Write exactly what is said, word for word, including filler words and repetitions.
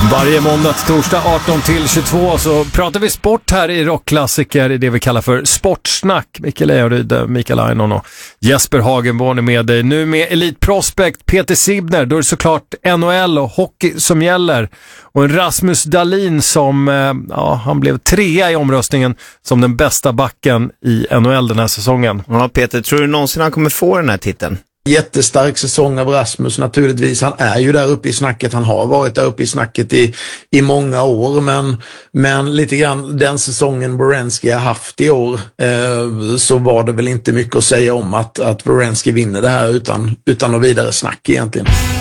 Varje måndag till torsdag arton till tjugotvå så pratar vi sport här i Rockklassiker i det vi kallar för Sportsnack. Mikael Ejeryd, Mikael Ainon och Jesper Hagenborn är med dig. Nu med Elite Prospect Peter Sibner, då är det såklart N H L och hockey som gäller. Och en Rasmus Dahlin som, ja, han blev trea i omröstningen som den bästa backen i N H L den här säsongen. Ja, Peter, tror du någonsin han kommer få den här titeln? Jättestark säsong av Rasmus naturligtvis. Han är ju där uppe i snacket. Han har varit där uppe i snacket i, i många år. Men, men lite grann den säsongen Werenski har haft i år eh, så var det väl inte mycket att säga om att, att Werenski vinner det här utan, utan något vidare snack egentligen.